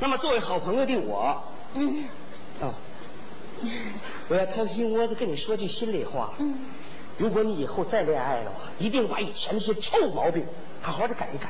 那么作为好朋友的我，我要掏心窝子跟你说句心里话。如果你以后再恋爱了，一定把以前那些臭毛病好好的改一改。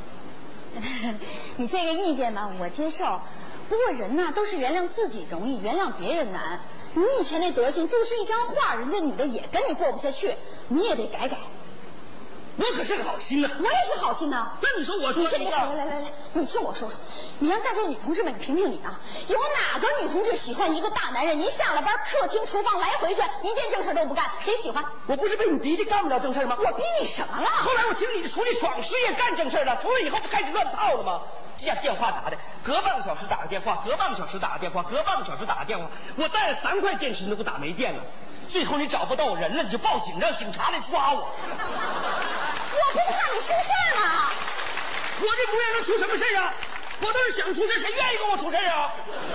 你这个意见吧，我接受。不过人呐，都是原谅自己容易，原谅别人难。你以前那德行就是一张画，人家女的也跟你过不下去，你也得改改。 我可是好心呐！ 我也是好心呐。 那你说我说你先别说，来，你听我说说，你让在座女同志们评评理啊！有哪个女同志喜欢一个大男人一下了班，客厅厨房来回转，一件正事都不干？谁喜欢？ 我不是被你逼的干不了正事吗？ 我逼你什么了？ 后来我听你出去闯事业干正事了，从那以后不开始乱套了吗？这下电话打的，隔半个小时打个电话，隔半个小时打个电话，隔半个小时打个电话，我带了3块电池都给我打没电了。最后你找不到我人了，你就报警，让警察来抓我。 我不是怕你出事儿吗？ 我这模样能出什么事啊？我倒是想出事，谁愿意跟我出事啊？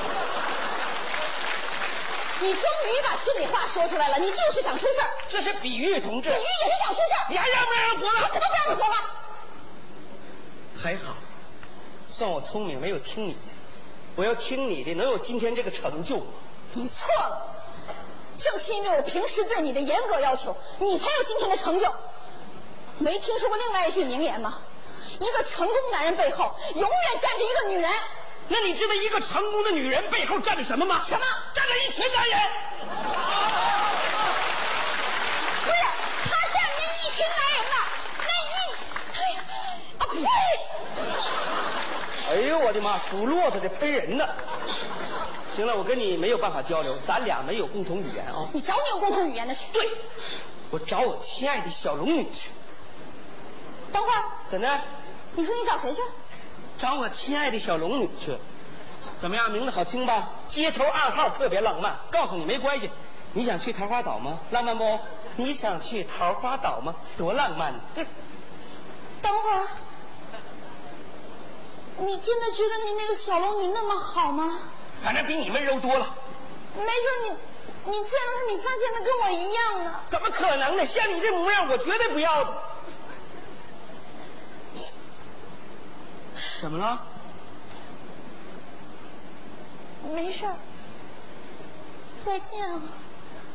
你终于把心里话说出来了，你就是想出事儿。 这是比喻，同志。 比喻也是想出事儿。 你还让不让人活了？ 我怎么不让你活了？ 还好，算我聪明，没有听你的。我要听你的，能有今天这个成就吗？ 你错了，正是因为我平时对你的严格要求，你才有今天的成就。没听说过另外一句名言吗？一个成功男人背后永远站着一个女人。 那你知道一个成功的女人背后站着什么吗？ 什么？ 站着一群男人。 不是，他站着一群男人吧？哎呀，呸！ 哎呦我的妈，属骆驼的喷人呢。行了，我跟你没有办法交流，咱俩没有共同语言啊。 你找你有共同语言的去。 对，我找我亲爱的小龙女去。 等会儿， 怎的？ 你说你找谁去？ 找我亲爱的小龙女去。怎么样，名字好听吧？街头暗号特别浪漫。告诉你没关系，你想去桃花岛吗？浪漫不？你想去桃花岛吗？多浪漫呢！ 等会儿，你真的觉得你那个小龙女那么好吗？ 反正比你温柔多了。 没准你见了她，你发现她跟我一样呢。 怎么可能呢？像你这模样，我绝对不要的。怎么了？ 没事儿，再见啊。